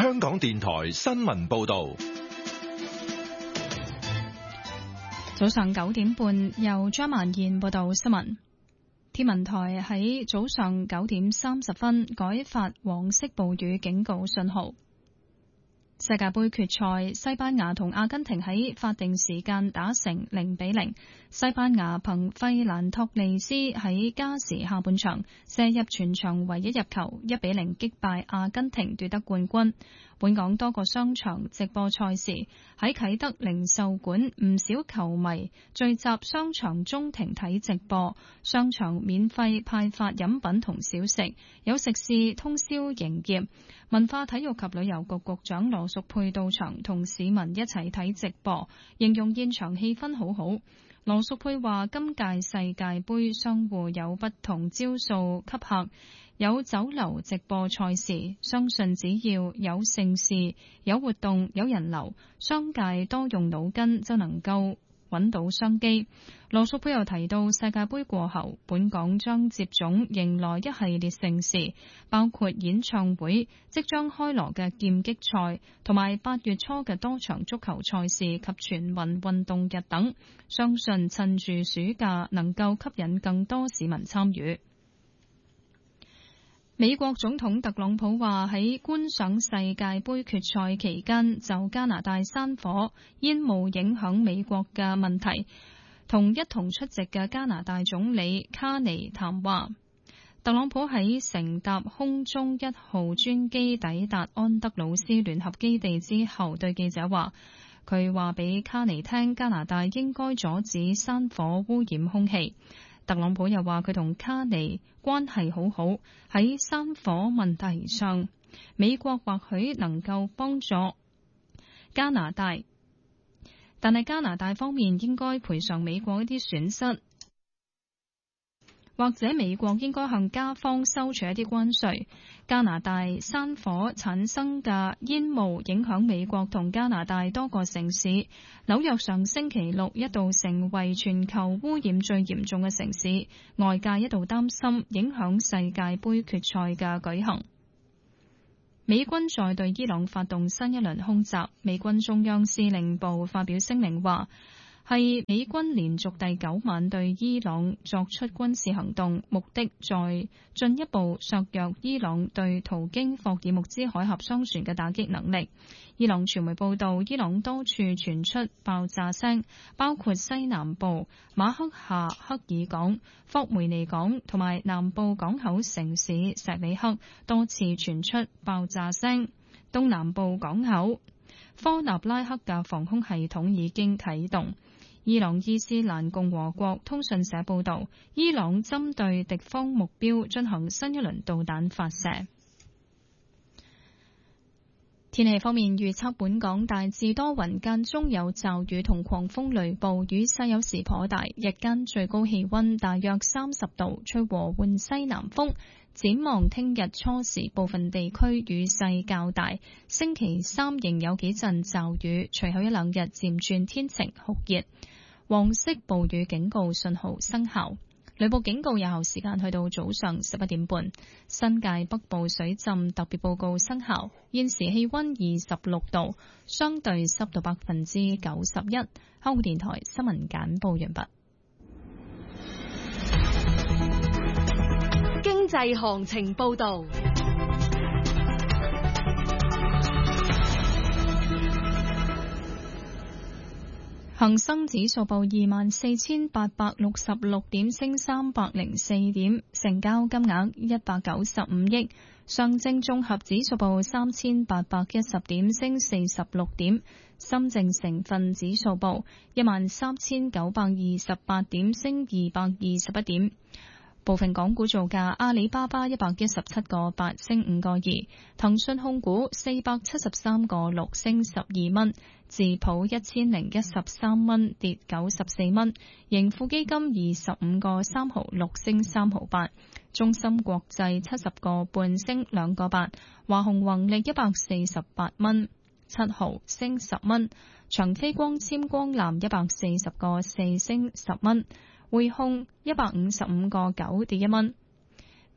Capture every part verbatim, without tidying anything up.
香港電台新聞報道。 早上九點半，由張曼燕報道新聞。天文台喺早上九點三十分改發黃色暴雨警告信號。世界盃決賽，西班牙同阿根廷喺法定時間打成零比零。西班牙憑費蘭托利斯喺加時下半場射入全場唯一入球，一比零擊敗阿根廷奪得冠軍。本港多個商場直播賽事，喺啟德零售館唔少球迷聚集商場中庭睇直播，商場免費派發飲品同小食，有食肆通宵營業。文化體育及旅遊局局長羅淑佩到場同市民一齊睇直播，形容現場氣氛好好。羅淑佩話：今屆世界盃商戶有不同招數吸客，有酒樓直播賽事，相信只要有盛事、有活動、有人流，商界多用腦筋就能夠揾到商機。羅淑佩又提到，世界盃過後，本港將接踵迎來一系列盛事，包括演唱會、即將開鑼嘅劍擊賽，同埋八月初嘅多場足球賽事及全運運動日等。相信趁住暑假能夠吸引更多市民參與。美國總統特朗普話喺觀賞世界盃決賽期間，就加拿大山火煙霧影響美國嘅問題，同一同出席嘅加拿大總理卡尼談話。特朗普喺乘搭空中一號專機抵達安德魯斯聯合基地之後，對記者話，佢話俾卡尼聽，加拿大應該阻止山火污染空氣。特朗普又話佢同卡尼關係好好，喺山火問題上，美國或許能夠幫助加拿大，但係加拿大方面應該賠償美國一啲損失，或者美國應該向加方收取一啲關稅。加拿大山火產生嘅煙霧影響美國同加拿大多個城市。紐約上星期六一度成為全球污染最嚴重嘅城市，外界一度擔心影響世界盃決賽嘅舉行。美軍再對伊朗發動新一輪空襲，美軍中央司令部發表聲明話，係美軍連續第九晚對伊朗作出軍事行動，目的在進一步削弱伊朗對途經霍爾木茲海峽商船嘅打擊能力。伊朗傳媒報道，伊朗多處傳出爆炸聲，包括西南部馬克夏克爾港、霍梅尼港同埋南部港口城市錫里克多次傳出爆炸聲。東南部港口科納拉克嘅防空系統已經啟動。伊朗伊斯蘭共和國通訊社報道，伊朗針對敵方目標進行新一輪導彈發射。天氣方面預測，本港大致多雲，間中有驟雨同狂風雷暴，雨勢有時頗大，日間最高氣溫大約三十度，吹和緩西南風。展望聽日初時部分地區雨勢較大，星期三仍有幾陣驟雨，隨後一兩日漸轉天晴酷熱。黃色暴雨警告信號生效，雷暴警告有效時間去到早上十一點半。新界北部水浸特別報告生效，現時氣溫二十六度，相對濕度百分之九十一。香港電台新聞簡報完畢。 經濟行情報道。 恒生指數報二萬四千八百六十六點，升三百零四點，成交金額一百九十五億。上證綜合指數報三千八百一十點，升四十六點。深證成分指數報一萬三千九百二十八點，升二百二十一點。部分港股造價：阿里巴巴一百一十七個八升五個二，騰訊控股四百七十三個六升十二蚊，智普一千零一十三蚊跌九十四蚊，盈富基金二十五個三毫六升三毫八，中芯國際七十個半升兩個八，華虹宏力一百四十八蚊七毫升十蚊，長飛光纖光纜一百四十個四升十蚊。匯控一百五十五個九跌一蚊，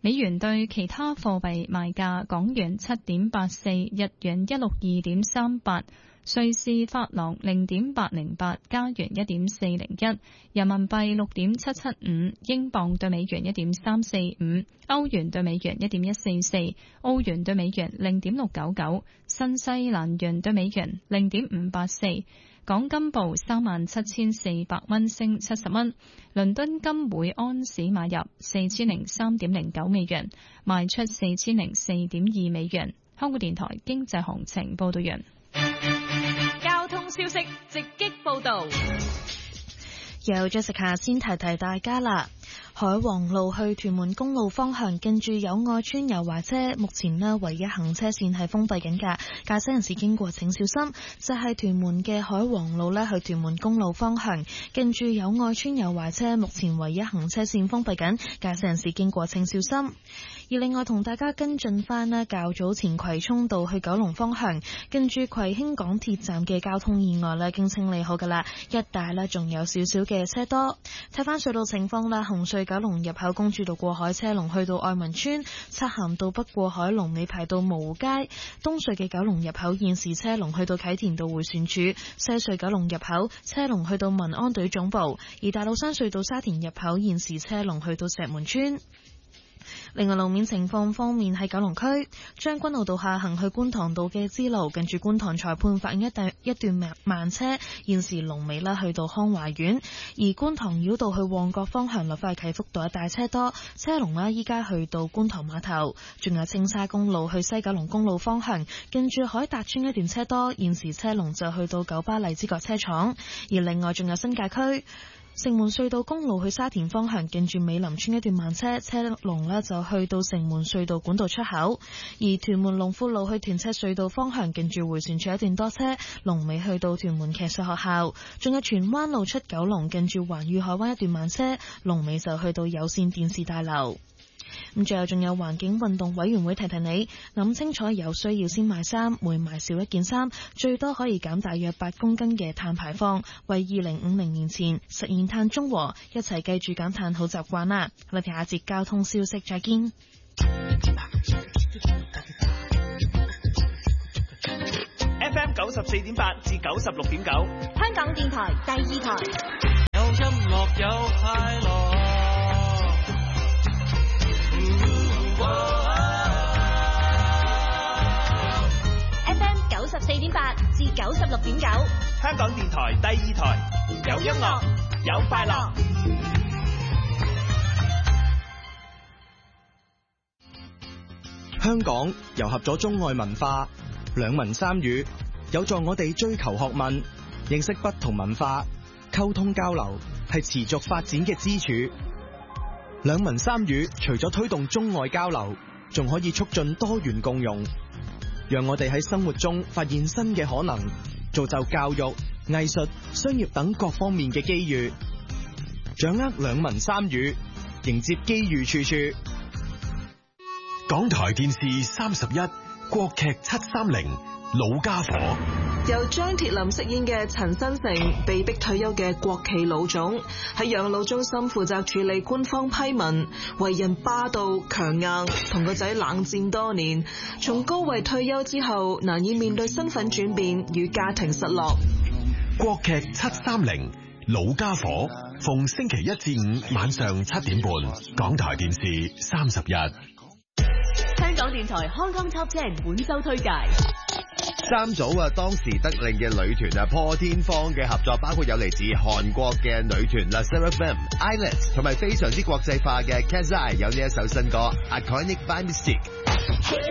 美元對其他貨幣賣價：港元七點八四，日元一六二點三八，瑞士法郎零點八零八，加元一點四零一，人民幣六點七七五，英鎊對美元一點三四五，歐元對美元一點一四四，澳元對美元零點六九九，新西蘭元對美元零點五八四。港金報三萬七千四百蚊，升七十蚊。倫敦金每安士買入四千零三點零九美元，賣出四千零四點二美元。香港電台經濟行情報道完。 交通消息直擊報道。 有 Jessica 先提提大家啦。海皇路去屯門公路方向，近住友愛邨有壞車，目前呢唯一行車線係封閉緊㗎，駕駛人士經過請小心。就係、是、屯門嘅海皇路呢去屯門公路方向，近住友愛邨有壞車，目前唯一行車線封閉緊，駕駛人士經過請小心。而另外同大家跟進翻呢較早前葵涌道去九龍方向，近住葵興港鐵站嘅交通意外呢已經清理好㗎啦，一帶呢仲有少少嘅車多。睇翻隧道情況啦，紅隧九龍入口公主道過海車龍去到愛民村，漆咸道北過海龍尾排到蕪湖街，東隧嘅九龍入口現時車龍去到啟田道迴旋處，西隧九龍入口車龍去到民安隊總部，而大老山隧道沙田入口現時車龍去到石門村。另外路面情況方面，喺九龍區將軍澳道下行去觀塘道嘅支路，近住觀塘裁判法院一段一段慢車，現時龍尾啦去到康華苑；而觀塘繞道去旺角方向落翻去啟福道一帶車多，車龍啦依家去到觀塘碼頭。仲有青沙公路去西九龍公路方向，近住海達村一段車多，現時車龍就去到九巴荔枝角車廠。而另外仲有新界區城門隧道公路去沙田方向，近住美林村一段慢車，車龍呢就去到城門隧道管道出口；而屯門龍富路去屯赤隧道方向，近住迴旋處一段多車，龍尾去到屯門騎術學校。仲有荃灣路出九龍，近住環宇海灣一段慢車，龍尾就去到有線電視大樓。咁最後仲有環境運動委員會提提你，諗清楚有需要先買衫，每買少一件衫，最多可以減大約八公斤嘅碳排放，為二零五零年前實現碳中和，一齊記住減碳好習慣啦！我哋下節交通消息再見。 F M 九十四點八至九十六點九， 香港電台第二台。 有音樂有快樂。 F M 九十四點八至九十六點九， 香港電台第二台，有音樂，有快樂。 香港糅合咗中外文化，兩文三語，有助我哋追求學問，認識不同文化，溝通交流係持續發展嘅支柱。兩文三語除咗推動中外交流，仲可以促進多元共融，讓我哋喺生活中發現新嘅可能，造就教育、藝術、商業等各方面嘅機遇，掌握兩文三語，迎接機遇處處。 港台電視三十一，國劇七三零，老家伙。 由張鐵林飾演嘅陳新成，被逼退休嘅國企老總，喺養老中心負責處理官方批文，為人霸道強硬，同個仔冷戰多年。從高位退休之後，難以面對身份轉變與家庭失落。 國劇七三零，老家伙，逢星期一至五晚上七點半，港台電視三十一。 香港電台 Hong Kong Top Ten 本周推介。 三組啊，當時得令嘅女團啊，破天荒嘅合作，包括有嚟自韓國嘅女團 LE SSERAFIM、Islands 同埋非常之國際化嘅 Katseye，有呢一首新歌 Iconic by Mystique。